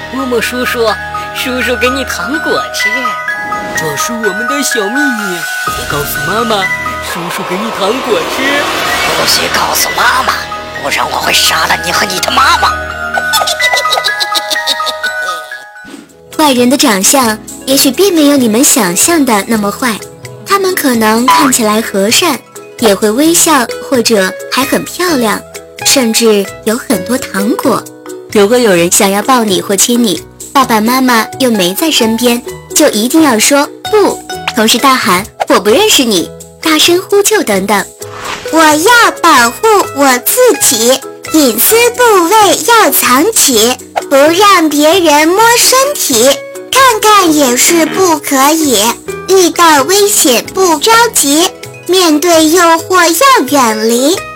摸摸叔叔，叔叔给你糖果吃。这是我们的小秘密，别告诉妈妈，叔叔给你糖果吃。 不许告诉妈妈，不然我会杀了你和你的妈妈。 坏人的长相也许并没有你们想象的那么坏，他们可能看起来和善，也会微笑，或者还很漂亮，甚至有很多糖果。如果有人想要抱你或亲你，爸爸妈妈又没在身边，就一定要说不，同时大喊我不认识你，大声呼救等等。 我要保护我自己，隐私部位要藏起，不让别人摸身体，看看也是不可以。遇到危险不着急，面对诱惑要远离，